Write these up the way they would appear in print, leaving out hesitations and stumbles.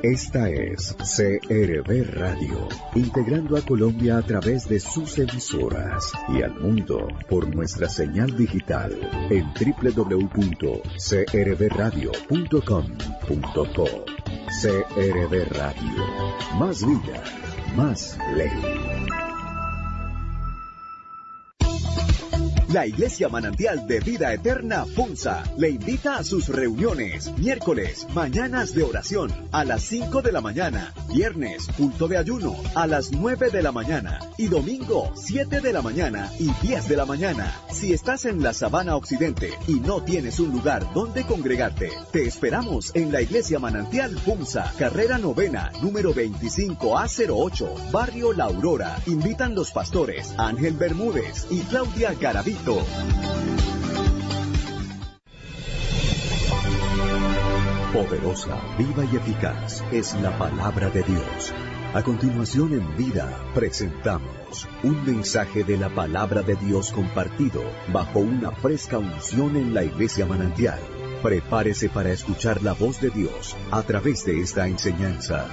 Esta es CRB Radio, integrando a Colombia a través de sus emisoras y al mundo por nuestra señal digital en www.crbradio.com.co. CRB Radio, más vida, más ley. La Iglesia Manantial de Vida Eterna Funza le invita a sus reuniones miércoles, mañanas de oración a las 5 de la mañana, viernes, culto de ayuno a las 9 de la mañana y domingo, 7 de la mañana y 10 de la mañana. Si estás en la Sabana Occidente y no tienes un lugar donde congregarte, te esperamos en la Iglesia Manantial Funza, carrera novena, número 25A08, Barrio La Aurora. Invitan los pastores Ángel Bermúdez y Claudia Garavito. Poderosa, viva y eficaz es la palabra de Dios. A continuación en Vida presentamos un mensaje de la palabra de Dios compartido bajo una fresca unción en la Iglesia Manantial. Prepárese para escuchar la voz de Dios a través de esta enseñanza.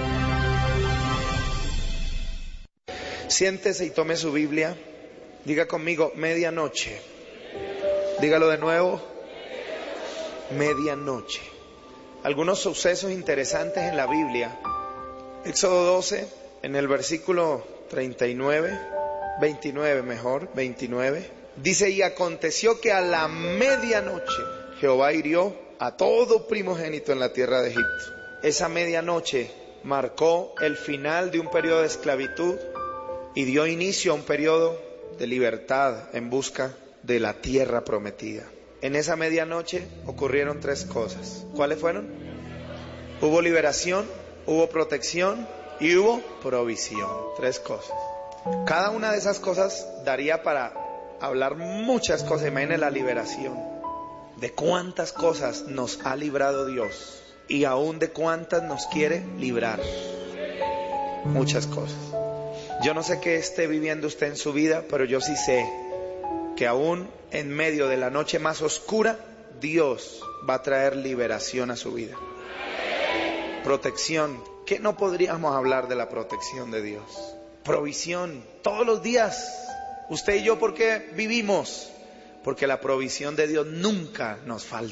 Siéntese y tome su Biblia. Diga conmigo, medianoche. Dígalo de nuevo, medianoche. Algunos sucesos interesantes en la Biblia. Éxodo 12, en el versículo 29, dice: y aconteció que a la medianoche Jehová hirió a todo primogénito en la tierra de Egipto. Esa medianoche marcó el final de un periodo de esclavitud y dio inicio a un periodo de libertad en busca de la tierra prometida. En esa medianoche ocurrieron tres cosas. ¿Cuáles fueron? Hubo liberación, hubo protección y hubo provisión. Tres cosas. Cada una de esas cosas daría para hablar muchas cosas. Imagínense la liberación. De cuántas cosas nos ha librado Dios y aún de cuántas nos quiere librar. Muchas cosas. Yo no sé qué esté viviendo usted en su vida, pero yo sí sé que aún en medio de la noche más oscura, Dios va a traer liberación a su vida. Protección. ¿Qué no podríamos hablar de la protección de Dios? Provisión. Todos los días. Usted y yo, ¿por qué vivimos? Porque la provisión de Dios nunca nos falta.